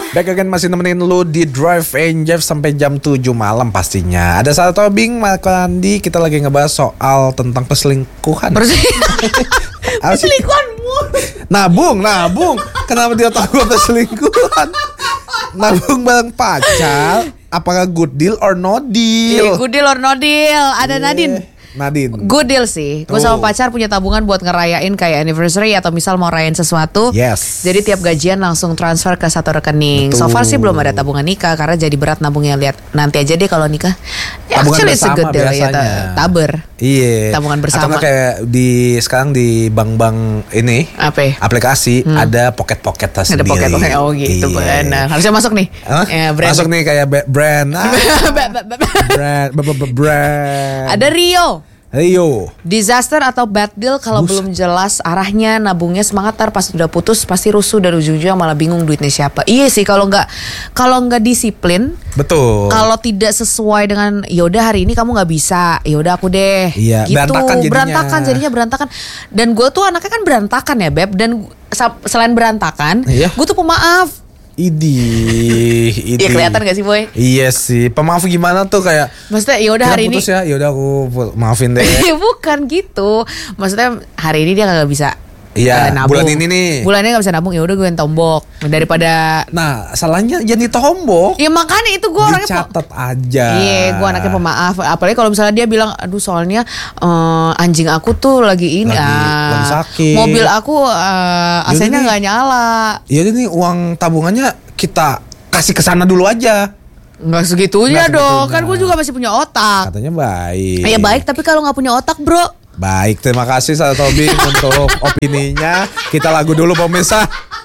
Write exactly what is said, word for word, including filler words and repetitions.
Back again masih nemenin lu di Drive and Jive sampai jam tujuh malam pastinya. Ada Sarah Tobing, Marco Andi. Kita lagi ngebahas soal tentang perselingkuhan. Perselingkuhanmu. Nabung, nabung. Kenapa dia tahu gue perselingkuhan? Nabung bareng pacar. Apakah good deal or no deal? Yeah, good deal or no deal. Ada yeah. Nadine. Nadine. Good deal sih. Gue sama pacar punya tabungan buat ngerayain kayak anniversary atau misal mau rayain sesuatu. Yes. Jadi tiap gajian langsung transfer ke satu rekening. Betul. So far sih belum ada tabungan nikah karena jadi berat nabungnya. Lihat nanti aja deh kalau nikah. Ya, tabungan actually bersama it's a good deal biasanya. ya, taber. Iya. Tabungan bersama. Atau kayak di sekarang di bank-bank ini apa? Aplikasi hmm. ada pocket-pocket tersendiri. Ada pocket-pocket. Oh gitu. Iya. Nah, harusnya masuk nih. Huh? Ya, brand. Masuk nih kayak brand. Ah. brand. Brand. Ada Rio. Rio. Disaster atau bad deal kalau belum jelas arahnya, nabungnya semangat, tar pas udah putus pasti rusuh dan ujung-ujungnya malah bingung duitnya siapa. Iya sih, kalau nggak kalau nggak disiplin. Betul. Kalau tidak sesuai dengan yaudah hari ini kamu nggak bisa, yaudah aku deh. Iya. Gitu. Berantakan jadinya. Berantakan jadinya berantakan. Dan gue tuh anaknya kan berantakan ya Beb. Dan selain berantakan, iya. gue tuh pemaaf. Idih, idih. Iya kelihatan gak sih Boy? Iya sih. Pemaaf gimana tuh kayak? Maksudnya yaudah hari putus ini. Ya, yaudah aku maafin deh. Bukan gitu. Maksudnya hari ini dia nggak bisa. Iya. Uh, bulan ini nih. Bulan ini nggak bisa nabung. Ya udah gue yang tombok daripada. Nah, salahnya jadi tombok. Ya makanya itu gue orangnya. Dicatat aja. Iya, gue anaknya pemaaf. Apalagi kalau misalnya dia bilang, aduh soalnya uh, anjing aku tuh lagi ini. Lagi, ah, lagi sakit. Mobil aku uh, A C-nya nggak nyala. Ya ini uang tabungannya kita kasih ke sana dulu aja. Nggak segitunya Nggak dong, segitunya. Kan gue juga masih punya otak. Katanya baik. Ya baik, tapi kalau nggak punya otak bro. Baik, terima kasih Sarah Tobing untuk opininya. Kita lagu dulu pemirsa.